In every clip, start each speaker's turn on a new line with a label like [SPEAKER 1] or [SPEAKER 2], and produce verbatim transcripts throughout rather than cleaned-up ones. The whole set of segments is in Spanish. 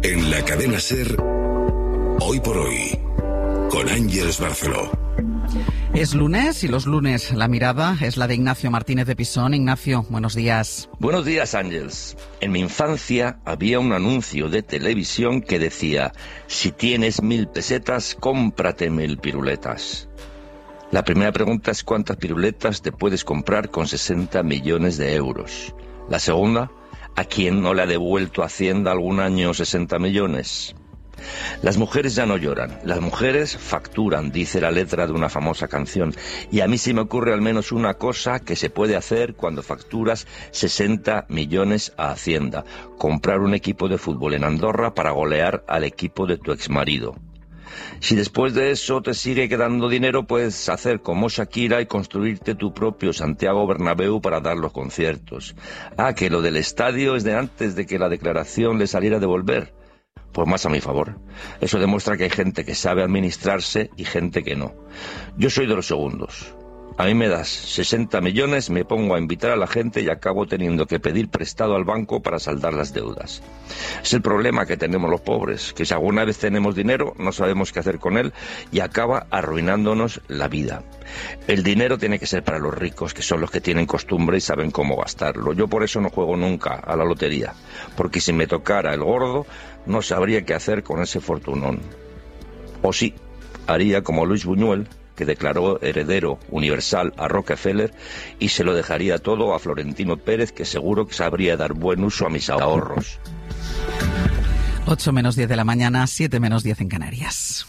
[SPEAKER 1] En la cadena SER, Hoy por Hoy, con Ángeles Barceló.
[SPEAKER 2] Es lunes y los lunes la mirada es la de Ignacio Martínez de Pisón. Ignacio, buenos días.
[SPEAKER 3] Buenos días, Ángeles. En mi infancia había un anuncio de televisión que decía: si tienes mil pesetas, cómprate mil piruletas. La primera pregunta es ¿cuántas piruletas te puedes comprar con sesenta millones de euros? La segunda, ¿a quién no le ha devuelto Hacienda algún año sesenta millones? Las mujeres ya no lloran, las mujeres facturan, dice la letra de una famosa canción. Y a mí se me ocurre al menos una cosa que se puede hacer cuando facturas sesenta millones a Hacienda: comprar un equipo de fútbol en Andorra para golear al equipo de tu exmarido. Si después de eso te sigue quedando dinero, puedes hacer como Shakira y construirte tu propio Santiago Bernabéu para dar los conciertos. Ah, que lo del estadio es de antes de que la declaración le saliera a devolver. Pues más a mi favor. Eso demuestra que hay gente que sabe administrarse y gente que no. Yo soy de los segundos. A mí me das sesenta millones, me pongo a invitar a la gente y acabo teniendo que pedir prestado al banco para saldar las deudas. Es el problema que tenemos los pobres, que si alguna vez tenemos dinero no sabemos qué hacer con él y acaba arruinándonos la vida. El dinero tiene que ser para los ricos, que son los que tienen costumbre y saben cómo gastarlo. Yo por eso no juego nunca a la lotería, porque si me tocara el gordo no sabría qué hacer con ese fortunón. O sí, haría como Luis Buñuel, que declaró heredero universal a Rockefeller, y se lo dejaría todo a Florentino Pérez, que seguro que sabría dar buen uso a mis ahorros.
[SPEAKER 2] ocho menos diez de la mañana, siete menos diez en Canarias.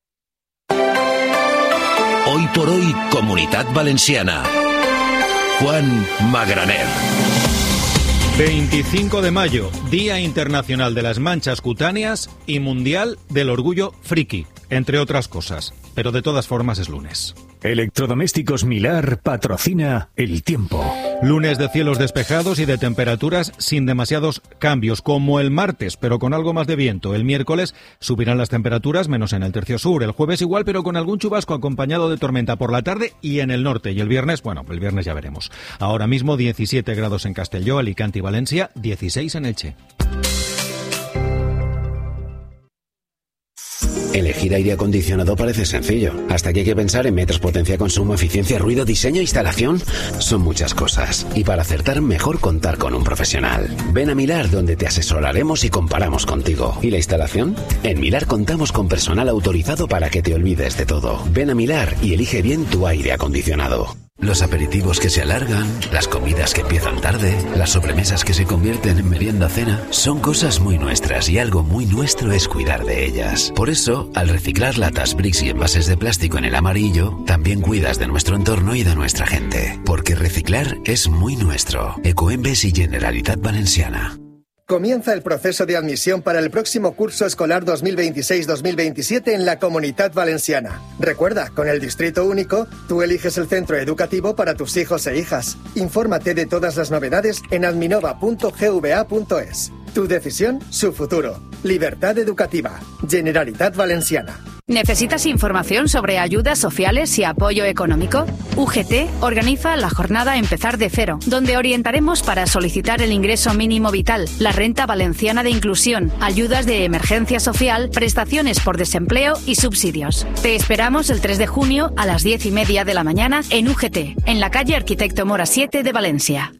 [SPEAKER 4] Hoy por Hoy, Comunitat Valenciana. Juan Magraner.
[SPEAKER 5] veinticinco de mayo, Día Internacional de las Manchas Cutáneas y Mundial del Orgullo Friki, entre otras cosas. Pero de todas formas es lunes.
[SPEAKER 6] Electrodomésticos Milar patrocina El Tiempo.
[SPEAKER 5] Lunes de cielos despejados y de temperaturas sin demasiados cambios, como el martes, pero con algo más de viento. El miércoles subirán las temperaturas, menos en el tercio sur. El jueves igual, pero con algún chubasco acompañado de tormenta por la tarde y en el norte. Y el viernes, bueno, el viernes ya veremos. Ahora mismo diecisiete grados en Castelló, Alicante y Valencia, dieciséis en Elche.
[SPEAKER 7] Elegir aire acondicionado parece sencillo, hasta que hay que pensar en metros, potencia, consumo, eficiencia, ruido, diseño, instalación. Son muchas cosas, y para acertar mejor contar con un profesional. Ven a Milar, donde te asesoraremos y comparamos contigo. ¿Y la instalación? En Milar contamos con personal autorizado para que te olvides de todo. Ven a Milar y elige bien tu aire acondicionado. Los aperitivos que se alargan, las comidas que empiezan tarde, las sobremesas que se convierten en merienda-cena, son cosas muy nuestras y algo muy nuestro es cuidar de ellas. Por eso, al reciclar latas, bricks y envases de plástico en el amarillo, también cuidas de nuestro entorno y de nuestra gente. Porque reciclar es muy nuestro. Ecoembes y Generalitat Valenciana.
[SPEAKER 8] Comienza el proceso de admisión para el próximo curso escolar dos mil veintiséis dos mil veintisiete en la Comunitat Valenciana. Recuerda, con el Distrito Único, tú eliges el centro educativo para tus hijos e hijas. Infórmate de todas las novedades en adminova punto gva punto es. Tu decisión, su futuro. Libertad educativa. Generalitat Valenciana.
[SPEAKER 9] ¿Necesitas información sobre ayudas sociales y apoyo económico? U G T organiza la jornada Empezar de Cero, donde orientaremos para solicitar el ingreso mínimo vital, la renta valenciana de inclusión, ayudas de emergencia social, prestaciones por desempleo y subsidios. Te esperamos el tres de junio a las diez y media de la mañana en U G T, en la calle Arquitecto Mora siete de Valencia.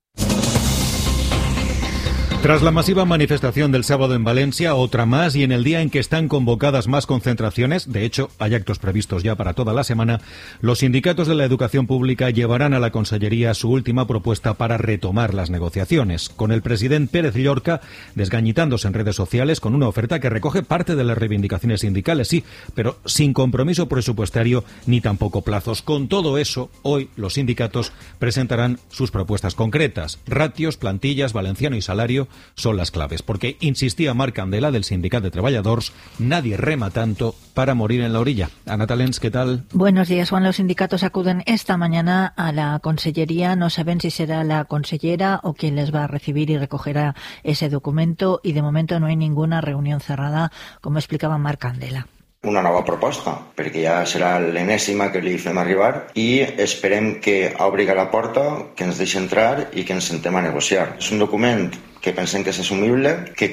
[SPEAKER 5] Tras la masiva manifestación del sábado en Valencia, otra más, y en el día en que están convocadas más concentraciones, de hecho, hay actos previstos ya para toda la semana, los sindicatos de la educación pública llevarán a la Consellería su última propuesta para retomar las negociaciones, con el presidente Pérez Llorca desgañitándose en redes sociales con una oferta que recoge parte de las reivindicaciones sindicales, sí, pero sin compromiso presupuestario ni tampoco plazos. Con todo eso, hoy los sindicatos presentarán sus propuestas concretas. Ratios, plantillas, valenciano y salario son las claves, porque, insistía Marc Candela del Sindicat de Treballadors, nadie rema tanto para morir en la orilla. Ana Talens, ¿qué tal?
[SPEAKER 10] Buenos días, Juan. Los sindicatos acuden esta mañana a la Consellería. No saben si será la consellera o quien les va a recibir y recogerá ese documento, y de momento no hay ninguna reunión cerrada, como explicaba Marc Candela.
[SPEAKER 11] Una nova proposta, perquè ja serà l'enèsima que li fem arribar, i esperem que obri la porta, que ens deixi entrar i que ens sentem a negociar. És un document que pensem que és assumible, que